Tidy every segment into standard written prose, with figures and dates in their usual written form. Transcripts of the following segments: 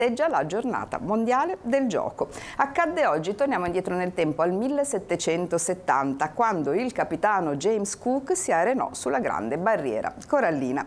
la giornata mondiale del gioco. Accadde oggi, torniamo indietro nel tempo al 1770, quando il capitano James Cook si arenò sulla grande barriera corallina.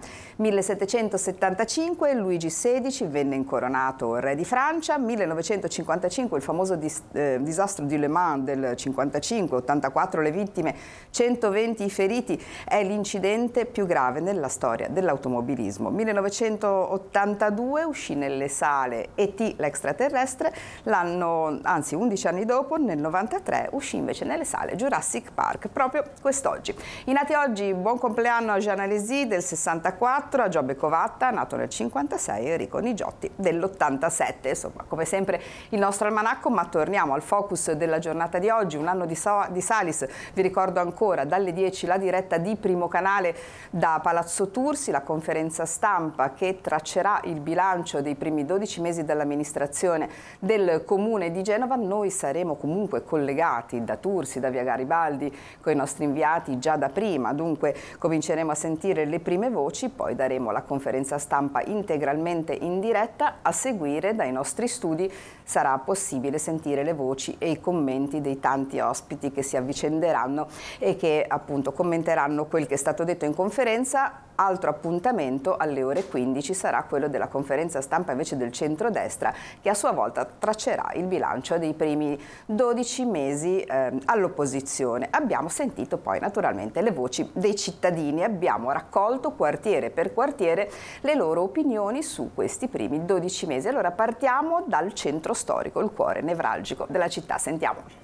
1775 Luigi XVI venne incoronato re di Francia. 1955 il famoso disastro di Le Mans del 55, 84 le vittime, 120 i feriti, è l'incidente più grave nella storia dell'automobilismo. 1982 uscì nelle sale E.T. l'extraterrestre, 11 anni dopo, nel 93, uscì invece nelle sale Jurassic Park, proprio quest'oggi. I nati oggi, buon compleanno a Jean Alesi del 64, a Giobbe Covatta, nato nel 56, e Enrico Nigiotti dell'87. Insomma, come sempre il nostro almanacco, ma torniamo al focus della giornata di oggi, un anno di Salis. Vi ricordo ancora dalle 10 la diretta di Primo Canale da Palazzo Tursi, la conferenza stampa che traccerà il bilancio dei primi 12 mesi dell'amministrazione del Comune di Genova. Noi saremo comunque collegati da Tursi, da via Garibaldi, con i nostri inviati già da prima, dunque cominceremo a sentire le prime voci, poi daremo la conferenza stampa integralmente in diretta. A seguire dai nostri studi sarà possibile sentire le voci e i commenti dei tanti ospiti che si avvicenderanno e che appunto commenteranno quel che è stato detto in conferenza. Altro appuntamento alle ore 15 sarà quello della conferenza stampa invece del centrodestra, che a sua volta traccerà il bilancio dei primi 12 mesi all'opposizione. Abbiamo sentito poi naturalmente le voci dei cittadini, abbiamo raccolto quartiere per quartiere le loro opinioni su questi primi 12 mesi. Allora partiamo dal centro storico, il cuore nevralgico della città. Sentiamo.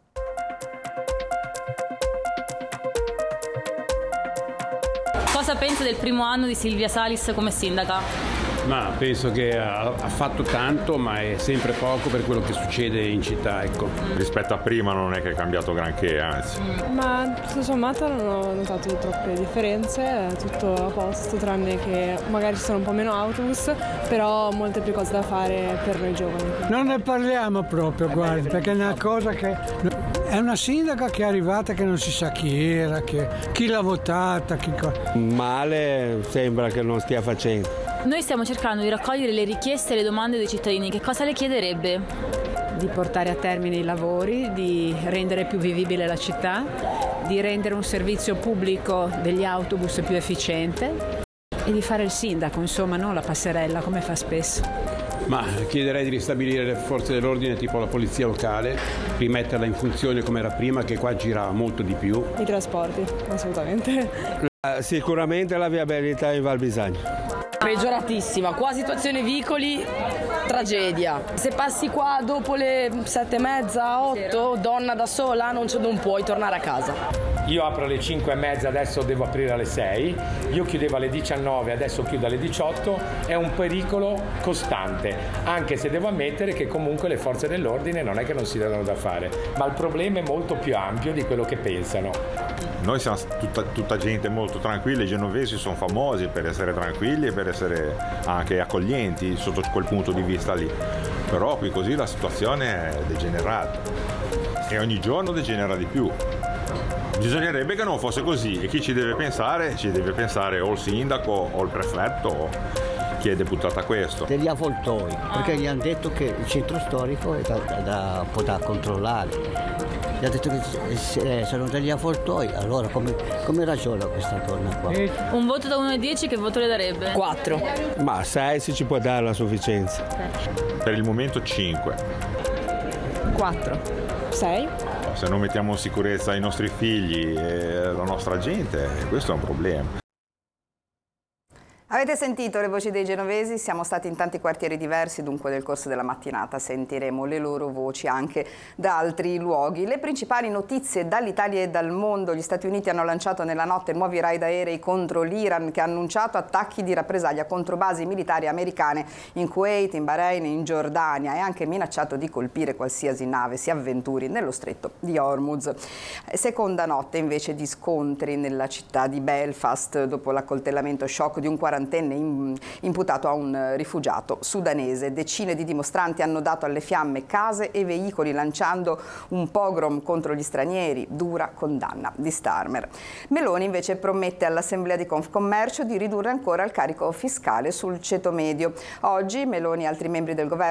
Cosa pensa del primo anno di Silvia Salis come sindaca? Ma penso che ha fatto tanto, ma è sempre poco per quello che succede in città, ecco. Rispetto a prima non è che è cambiato granché, anzi. Ma tutto sommato non ho notato troppe differenze, è tutto a posto, tranne che magari ci sono un po' meno autobus, però molte più cose da fare per noi giovani. Non ne parliamo proprio, guarda, perché è una cosa che... È una sindaca che è arrivata che non si sa chi era, chi l'ha votata, Male sembra che non stia facendo. Noi stiamo cercando di raccogliere le richieste e le domande dei cittadini. Che cosa le chiederebbe? Di portare a termine i lavori, di rendere più vivibile la città, di rendere un servizio pubblico degli autobus più efficiente e di fare il sindaco, insomma, non la passerella come fa spesso. Ma chiederei di ristabilire le forze dell'ordine tipo la polizia locale, rimetterla in funzione come era prima, che qua girava molto di più. I trasporti, assolutamente. Sicuramente la viabilità in Val Bisagno. Peggioratissima, qua situazione vicoli, tragedia. Se passi qua dopo le 7:30, 8, donna da sola, non puoi tornare a casa. Io apro alle 5:30, adesso devo aprire alle 6, io chiudevo alle 19, adesso chiudo alle 18, è un pericolo costante, anche se devo ammettere che comunque le forze dell'ordine non è che non si danno da fare, ma il problema è molto più ampio di quello che pensano. Noi siamo tutta gente molto tranquilla, i genovesi sono famosi per essere tranquilli e per essere anche accoglienti sotto quel punto di vista lì, però qui così la situazione è degenerata e ogni giorno degenera di più. Bisognerebbe che non fosse così e chi ci deve pensare o il sindaco o il prefetto o chi è deputato a questo. Degli avvoltoi, perché gli hanno detto che il centro storico è da poter controllare. Gli ha detto che sono degli avvoltoi, allora come ragiona questa donna qua? Un voto da 1 a 10 che voto le darebbe? 4. Ma 6 se ci può dare la sufficienza. Per il momento 5. 4. 6. Se non mettiamo in sicurezza i nostri figli e la nostra gente, questo è un problema. Avete sentito le voci dei genovesi? Siamo stati in tanti quartieri diversi, dunque nel corso della mattinata sentiremo le loro voci anche da altri luoghi. Le principali notizie dall'Italia e dal mondo: gli Stati Uniti hanno lanciato nella notte nuovi raid aerei contro l'Iran, che ha annunciato attacchi di rappresaglia contro basi militari americane in Kuwait, in Bahrain, in Giordania, e anche minacciato di colpire qualsiasi nave si avventuri nello stretto di Hormuz. Seconda notte invece di scontri nella città di Belfast dopo l'accoltellamento shock di un 40enne imputato a un rifugiato sudanese. Decine di dimostranti hanno dato alle fiamme case e veicoli lanciando un pogrom contro gli stranieri, dura condanna di Starmer. Meloni invece promette all'Assemblea di Confcommercio di ridurre ancora il carico fiscale sul ceto medio. Oggi Meloni e altri membri del governo